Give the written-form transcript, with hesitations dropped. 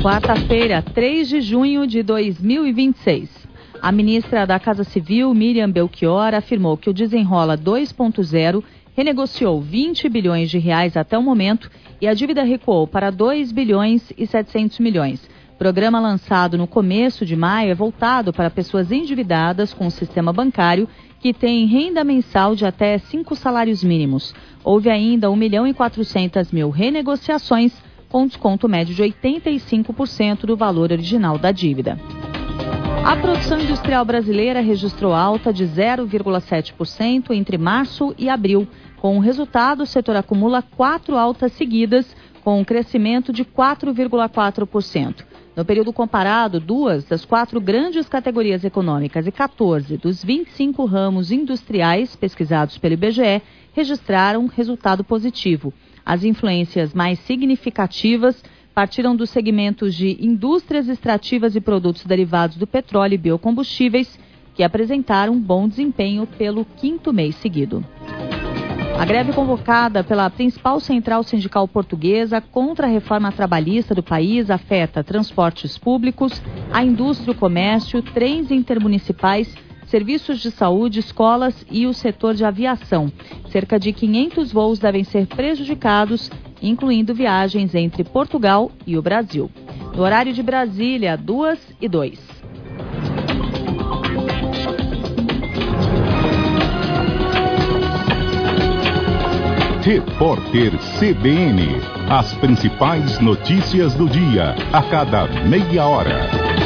Quarta-feira, 3 de junho de 2026. A ministra da Casa Civil, Miriam Belchior, afirmou que o Desenrola 2.0 renegociou 20 bilhões de reais até o momento e a dívida recuou para 2 bilhões e 700 milhões. O programa lançado no começo de maio é voltado para pessoas endividadas com o sistema bancário que têm renda mensal de até 5 salários mínimos. Houve ainda 1.400.000 renegociações com desconto médio de 85% do valor original da dívida. A produção industrial brasileira registrou alta de 0,7% entre março e abril. Com o resultado, o setor acumula 4 altas seguidas, com um crescimento de 4,4%. No período comparado, 2 das 4 grandes categorias econômicas e 14 dos 25 ramos industriais pesquisados pelo IBGE registraram resultado positivo. As influências mais significativas partiram dos segmentos de indústrias extrativas e produtos derivados do petróleo e biocombustíveis, que apresentaram bom desempenho pelo 5º mês seguido. A greve convocada pela principal central sindical portuguesa contra a reforma trabalhista do país afeta transportes públicos, a indústria, o comércio, trens intermunicipais, serviços de saúde, escolas e o setor de aviação. Cerca de 500 voos devem ser prejudicados, incluindo viagens entre Portugal e o Brasil. No horário de Brasília, 2:02. Repórter CBN. As principais notícias do dia, a cada meia hora.